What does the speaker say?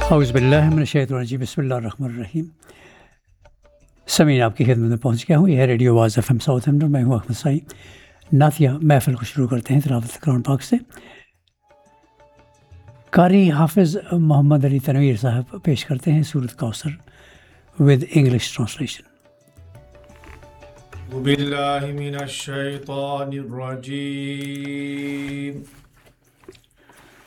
औज़ुबिल्लाहिमिनश्शैतानिर्रजीम बिस्मिल्लाहिर्रहमानिर्रहीम। समीन आपकी खिदमत में पहुँच गया हूँ। यह रेडियो वाज़ एफ़एम साउथहैम्पटन। मैं हूँ अहमद सईद। नातिया महफ़िल को शुरू करते हैं तिलावत कुरान पाक से। कारी हाफ़िज़ मोहम्मद अली तनवीर साहब पेश करते हैं सूरत कौसर विद इंग्लिश ट्रांसलेशन। बिल्लाहि मिनश्शैतानिर्रजीम।